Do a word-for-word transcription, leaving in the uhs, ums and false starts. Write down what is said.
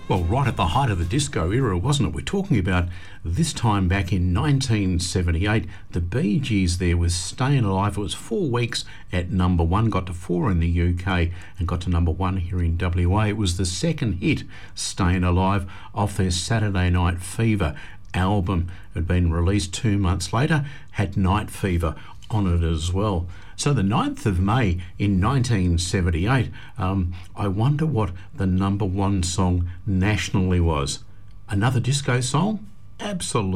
Well, right at the height of the disco era, wasn't it? We're talking about this time back in nineteen seventy-eight. The Bee Gees there was Staying Alive. It was four weeks at number one, got to four in the U K and got to number one here in W A. It was the second hit, Staying Alive, off their Saturday Night Fever album. It had been released two months later, had Night Fever on it as well. So the ninth of May in nineteen seventy-eight, um, I wonder what the number one song nationally was. Another disco song? Absolutely.